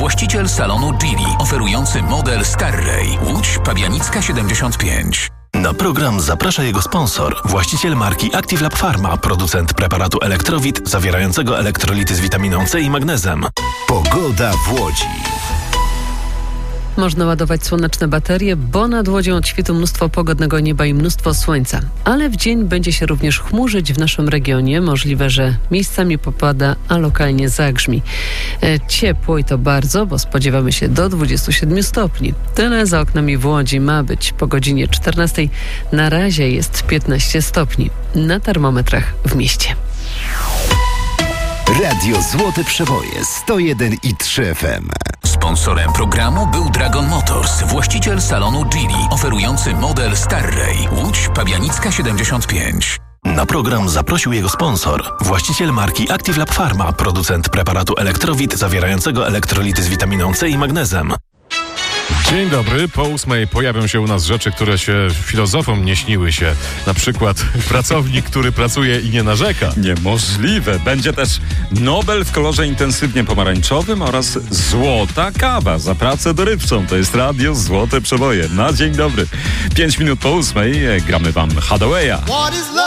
właściciel salonu Geely, oferujący model Starray, Łódź Pabianicka 75. Na program zaprasza jego sponsor, właściciel marki Active Lab Pharma, producent preparatu Elektrowit zawierającego elektrolity z witaminą C i magnezem. Pogoda w Łodzi. Można ładować słoneczne baterie, bo nad Łodzią od świtu mnóstwo pogodnego nieba i mnóstwo słońca. Ale w dzień będzie się również chmurzyć w naszym regionie. Możliwe, że miejscami popada, a lokalnie zagrzmi. Ciepło i to bardzo, bo spodziewamy się do 27 stopni. Tyle za oknami w Łodzi ma być. Po godzinie 14 na razie jest 15 stopni na termometrach w mieście. Radio Złote Przeboje 101,3 FM. Sponsorem programu był Dragon Motors, właściciel salonu Geely, oferujący model Starray, Łódź Pabianicka 75. Na program zaprosił jego sponsor, właściciel marki Active Lab Pharma, producent preparatu Elektrowit zawierającego elektrolity z witaminą C i magnezem. Dzień dobry. Po 8 pojawią się u nas rzeczy, które się filozofom nie śniły się. Na przykład pracownik, który pracuje i nie narzeka. Niemożliwe. Będzie też Nobel w kolorze intensywnie pomarańczowym oraz złota kawa za pracę dorywczą. To jest Radio Złote Przeboje. Na dzień dobry. 5 minut po 8 gramy wam Hathawaya.